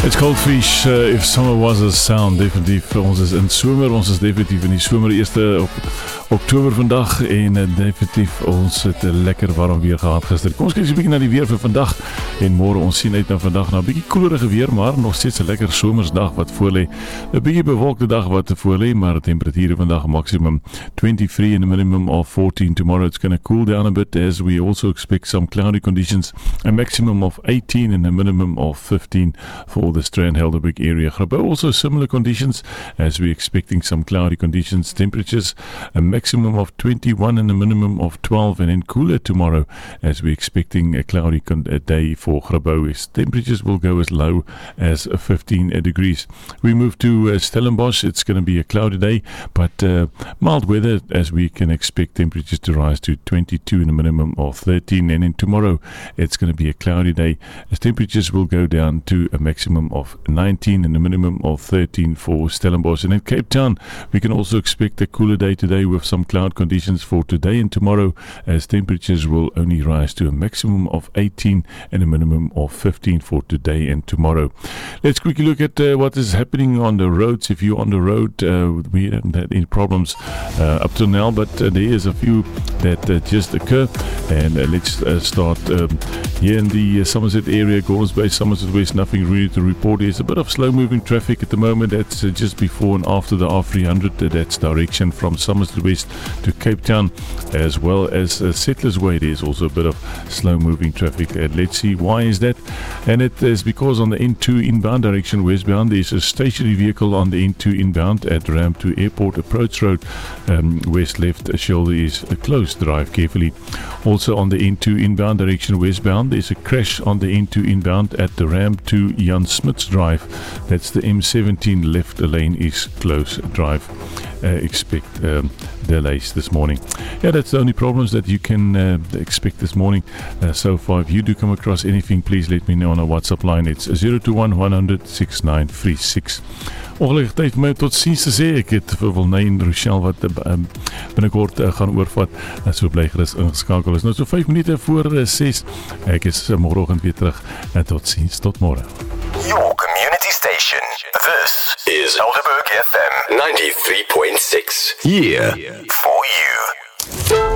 It's Goldfish, if summer was a sound, definitief. Ons is in somer, ons is definitief in die somer, 1 Oktober vandag en definitief ons het lekker warm weer gehad gister. Kom ons kyk 'n bietjie na die weer vir vandag en môre. Ons sien uit na vandag na 'n bietjie koelerige weer, maar nog steeds 'n lekker somersdag wat voorlê. 'n Bietjie bewolkte dag wat voorlê, maar temperature vandag maximum 23 and a minimum of 14. Tomorrow it's going to cool down a bit as we also expect some cloudy conditions, a maximum of 18 and a minimum of 15 for the Strand-Helderberg area. Grabouw also similar conditions as we're expecting some cloudy conditions. Temperatures a maximum of 21 and a minimum of 12, and then cooler tomorrow as we're expecting a cloudy day for Grabouw. Temperatures will go as low as 15 degrees. We move to Stellenbosch. It's going to be a cloudy day, but mild weather as we can expect temperatures to rise to 22 and a minimum of 13, and then tomorrow it's going to be a cloudy day as temperatures will go down to a maximum of 19 and a minimum of 13 for Stellenbosch. And in Cape Town we can also expect a cooler day today with some cloud conditions for today and tomorrow as temperatures will only rise to a maximum of 18 and a minimum of 15 for today and tomorrow. Let's quickly look at what is happening on the roads. If you're on the road, we haven't had any problems up till now, but there is a few that just occur, and let's start here in the Somerset area, Gordons Bay, Somerset West. Nothing really to report. There's a bit of slow moving traffic at the moment. That's just before and after the R300. That's direction from Somerset West to Cape Town, as well as Settlers Way. There's also a bit of slow moving traffic, and let's see why is that. And it is because on the N2 inbound direction westbound there's a stationary vehicle on the N2 inbound at Ramp to Airport Approach Road. West left shoulder is closed. Drive carefully. Also on the N2 inbound direction westbound there's a crash on the N2 inbound at the Ramp to Jan Smits Drive. That's the M17 left lane is closed. Drive. Expect delays this morning. Yeah, that's the only problems that you can expect this morning so far. If you do come across anything, please let me know on our WhatsApp line. It's 021 100 6936. Ongelukkig tyd vir my tot ziens te sê. Ek het vir Wilnay en Rochelle wat binnekort gaan oorvat. So bly gerus ingeskakel. Is nou so 5 minute voor 6. Ek is môreoggend weer terug. Tot ziens, tot môre. Your community station. This is Helderberg FM 93.6. Here for you.